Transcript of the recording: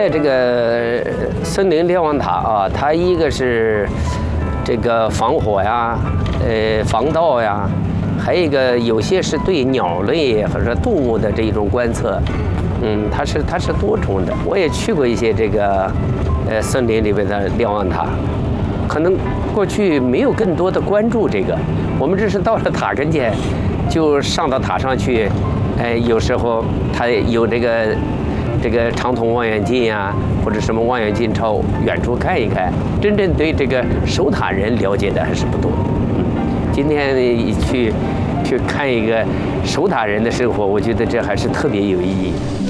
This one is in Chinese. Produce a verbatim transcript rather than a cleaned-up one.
在这个森林瞭望塔啊，它一个是这个防火呀，呃，防盗呀，还有一个有些是对鸟类或者动物的这一种观测。嗯，它是它是多重的。我也去过一些这个呃森林里面的瞭望塔，可能过去没有更多的关注这个，我们只是到了塔跟前，就上到塔上去，哎，有时候它有这个这个长筒望远镜呀、啊，或者什么望远镜朝远处看一看。真正对这个守塔人了解的还是不多。嗯，今天去去看一个守塔人的生活，我觉得这还是特别有意义。